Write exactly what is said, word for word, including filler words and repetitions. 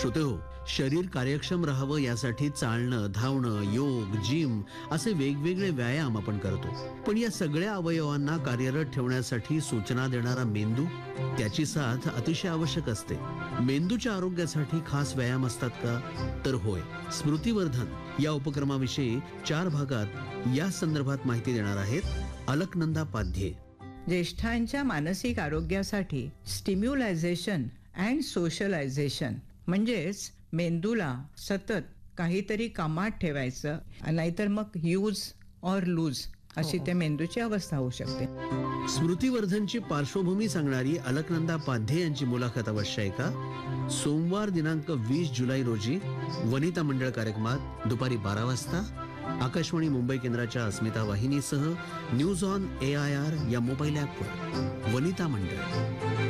श्रोतेहो, शरीर कार्यक्षम राहावं यासाठी चालणं, धावणं, योग, जिम असे वेगवेगळे व्यायाम आपण करतो. पण या सगळ्या अवयवांना कार्यरत ठेवण्यासाठी सूचना देणारा मेंदू, त्याची साथ अतिशय आवश्यक असते. मेंदूच्या आरोग्यासाठी खास व्यायाम असतात का? तर होय. स्मृतिवर्धन या उपक्रमाविषयी चार भागात या संदर्भात माहिती देणार आहेत अलकनंदा पाध्ये. ज्येष्ठांच्या मानसिक आरोग्यासाठी स्टिम्युलायझेशन अँड सोशलायझेशन म्हणजेच मेंदूला सतत काहीतरी कामात ठेवायचं, नाहीतर मग यूज ऑर लूज अशी त्या मेंदूची अवस्था होऊ शकते. स्मृतिवर्धनची पार्श्वभूमी सांगणारी अलकनंदा पाध्ये यांची मुलाखत अवश्य ऐका. सोमवार दिनांक वीस जुलै रोजी वनिता मंडळ कार्यक्रमात दुपारी बारा वाजता आकाशवाणी मुंबई केंद्राच्या अस्मिता वाहिनीसह news on A I R या मोबाईल ॲपवर. वनिता मंडळ.